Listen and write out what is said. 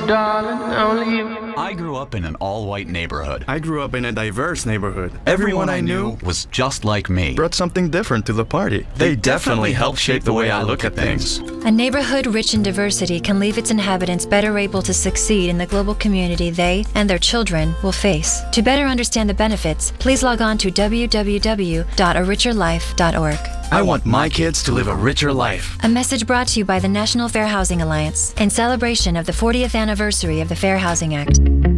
darling, only you. I grew up in an all-white neighborhood. I grew up in a diverse neighborhood. Everyone I knew was just like me. Brought something different to the party. They definitely helped shape the way I look at things. A neighborhood rich in diversity can leave its inhabitants better able to succeed in the global community they and their children will face. To better understand the benefits, please log on to www.aricherlife.org. I want my kids to live a richer life. A message brought to you by the National Fair Housing Alliance in celebration of the 40th anniversary of the Fair Housing Act.